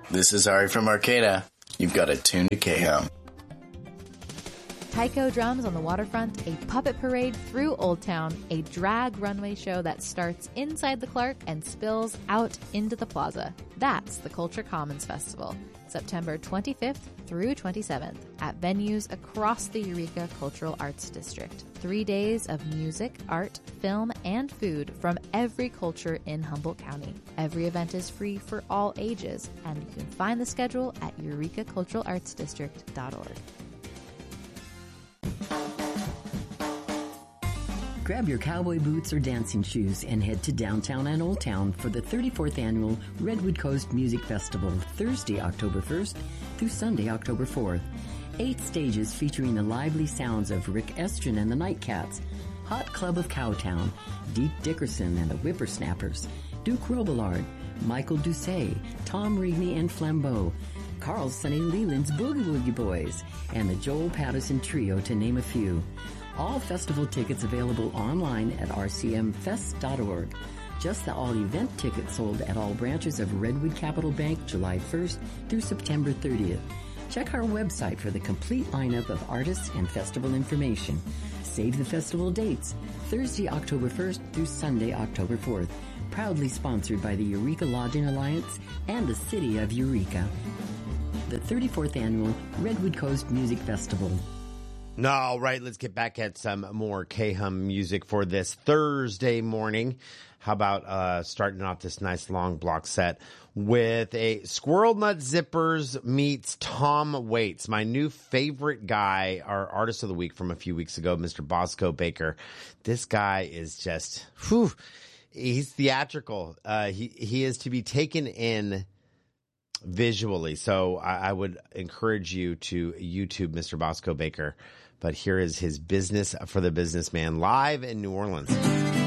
This is Ari from Arcata. You've got it tuned to KHOM. Tycho Drums on the Waterfront, a puppet parade through Old Town, a drag runway show that starts inside the Clark and spills out into the plaza. That's the Culture Commons Festival, September 25th through 27th at venues across the Eureka Cultural Arts District. 3 days of music, art, film, and food from every culture in Humboldt County. Every event is free for all ages, and you can find the schedule at eurekaculturalartsdistrict.org. Grab your cowboy boots or dancing shoes and head to downtown and Old Town for the 34th Annual Redwood Coast Music Festival, Thursday, October 1st through Sunday, October 4th. 8 stages featuring the lively sounds of Rick Estrin and the Nightcats, Hot Club of Cowtown, Deke Dickerson and the Whippersnappers, Duke Robillard, Michael Doucet, Tom Rigney and Flambeau, Carl Sonny Leland's Boogie Woogie Boys, and the Joel Patterson Trio, to name a few. All festival tickets available online at rcmfest.org. Just the all-event tickets sold at all branches of Redwood Capital Bank July 1st through September 30th. Check our website for the complete lineup of artists and festival information. Save the festival dates, Thursday, October 1st through Sunday, October 4th. Proudly sponsored by the Eureka Lodging Alliance and the City of Eureka. The 34th Annual Redwood Coast Music Festival. All right, let's get back at some more KHOM music for this Thursday morning. How about starting off this nice long block set with a Squirrel Nut Zippers meets Tom Waits, my new favorite guy, our artist of the week from a few weeks ago, Mr. Bosco Baker. This guy is just, he's theatrical. He is to be taken in visually. So I would encourage you to YouTube Mr. Bosco Baker. But here is his Business for the Businessman live in New Orleans.